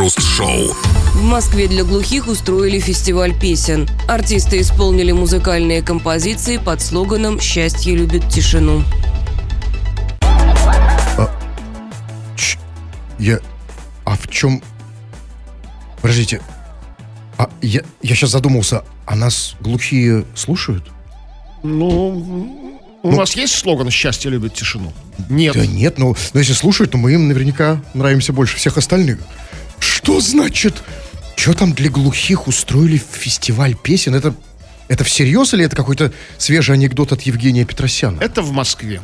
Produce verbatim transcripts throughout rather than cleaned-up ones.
Крем-хруст-шоу. В Москве для глухих устроили фестиваль песен. Артисты исполнили музыкальные композиции под слоганом «Счастье любит тишину». А, ч, я... А в чем... Подождите. А я, я сейчас задумался, а нас глухие слушают? Ну, у Ну, нас есть слоган «Счастье любит тишину»? Нет. Да нет, ну, но если слушают, то мы им наверняка нравимся больше всех остальных. Что значит? Что там для глухих устроили фестиваль песен? Это, это всерьез или это какой-то свежий анекдот от Евгения Петросяна? Это в Москве.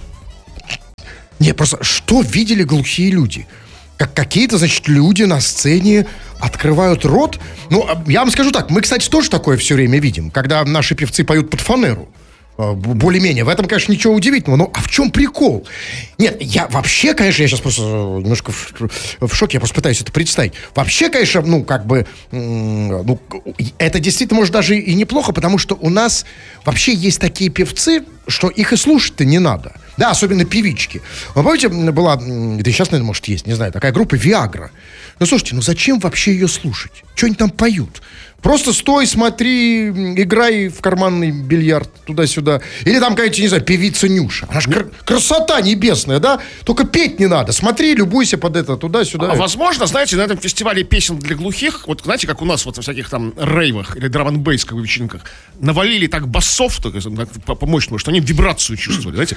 Не, просто что видели глухие люди? Как какие-то, значит, люди на сцене открывают рот. Ну, я вам скажу так, мы, кстати, тоже такое все время видим, когда наши певцы поют под фанеру. Более-менее. В этом, конечно, ничего удивительного. Но а в чем прикол? Нет, я вообще, конечно, я сейчас просто немножко в, в шоке, я просто пытаюсь это представить. Вообще, конечно, ну, как бы, ну, это действительно, может, даже и неплохо, потому что у нас вообще есть такие певцы, что их и слушать-то не надо. Да, особенно певички. Вы помните, была, да и сейчас, наверное, может, есть, не знаю, такая группа «Виагра». Ну, слушайте, ну зачем вообще ее слушать? Что они там поют? Просто стой, смотри, играй в карманный бильярд туда-сюда. Или там какая-то, не знаю, певица Нюша. Она же кр- красота небесная, да? Только петь не надо. Смотри, любуйся под это, туда-сюда. А возможно, знаете, на этом фестивале песен для глухих, вот знаете, как у нас вот во всяких там рейвах или драм-н-бейс вечеринках, навалили так басов, так, по-мощному, что они вибрацию чувствовали, знаете?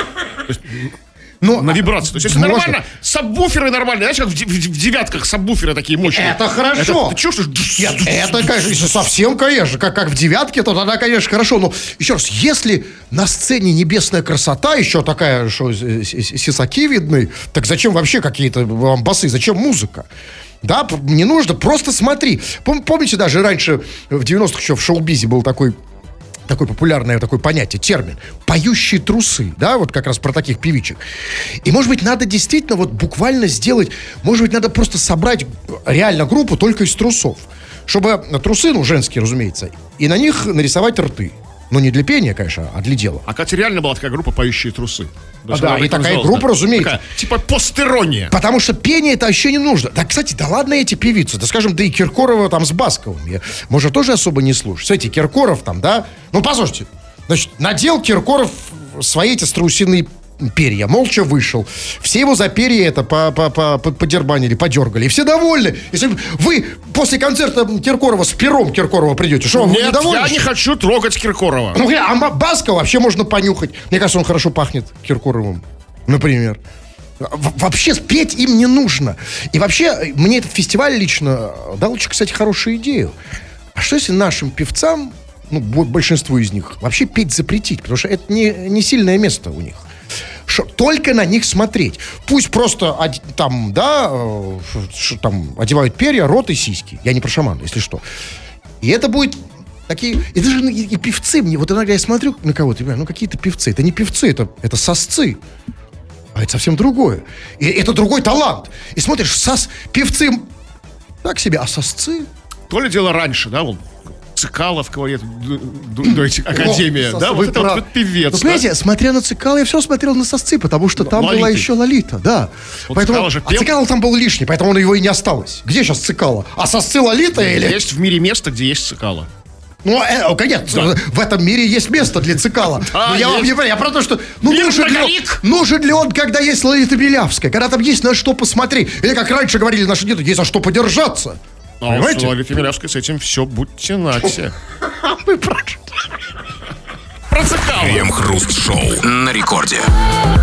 Но, на вибрацию. То есть, если можно... нормально, сабвуферы нормальные, знаете, как в, в, в девятках сабвуферы такие мощные. Это хорошо. Это, ты чувствуешь? Нет, это, конечно, если совсем, конечно, как, как в девятке, то тогда, конечно, хорошо. Но, еще раз, если на сцене небесная красота, еще такая, что сисаки видны, так зачем вообще какие-то вам басы, зачем музыка? Да, не нужно, просто смотри. Помните, даже раньше, в девяностых еще в шоу-бизе был такой... такое популярное такое понятие, термин. Поющие трусы, да, вот как раз про таких певичек. И, может быть, надо действительно вот буквально сделать, может быть, надо просто собрать реально группу только из трусов. Чтобы трусы, ну, женские, разумеется, и на них нарисовать рты. Ну, не для пения, конечно, а для дела. А, Катя, реально была такая группа «Поющие трусы». А, да, и такая группа, да, разумеется. Такая, типа постерония. Потому что пение это вообще не нужно. Да, кстати, да ладно эти певицы. Да, скажем, да и Киркорова там с Басковым. Я, может, тоже особо не слушать. Смотрите, Киркоров там, да? Ну, послушайте. Значит, надел Киркоров свои эти страусиные перья, молча вышел. Все его за перья это подербанили, подергали. И все довольны. Если вы после концерта Киркорова с пером Киркорова придете, что, Нет, вы недовольны? я не хочу трогать Киркорова. Ну, а Баскова вообще можно понюхать. Мне кажется, он хорошо пахнет Киркоровым, например. Вообще петь им не нужно. И вообще, мне этот фестиваль лично дал очень, кстати, хорошую идею. А что если нашим певцам, ну, большинству из них, вообще петь запретить? Потому что это не, не сильное место у них. Шо, только на них смотреть. Пусть просто там, да, ш, там одевают перья, рот и сиськи. Я не про шамана, если что. И это будет такие... И даже и, и певцы мне... Вот иногда я смотрю на кого-то, ну, какие-то певцы. Это не певцы, это, это сосцы. А это совсем другое. И это другой талант. И смотришь, сос, певцы так себе, а сосцы... То ли дело раньше, да, вот Цикалов, говорит, Академия, О, да, вот это вот певец. Ну, понимаете, да? Смотря на Цикала, я все смотрел на сосцы, потому что там Лолиты. Была еще Лолита, да. Вот поэтому, Цикало а Цикало там был лишний, поэтому он его и не осталось. Где сейчас Цикало? А сосцы Лолита или... Есть в мире место, где есть Цикало. Ну, э, конечно, да. В этом мире есть место для Цикала. Да, но я вам не говорю, я про то, что... Ну, нужен ли, он, нужен ли он, когда есть Лолита Белявская? Когда там есть на что посмотреть? Или, как раньше говорили наши деды, есть за что подержаться. А с Лолитой Белявской с этим все будьте нате. Вы про... Про Цикало. Крем-хруст-шоу на рекорде.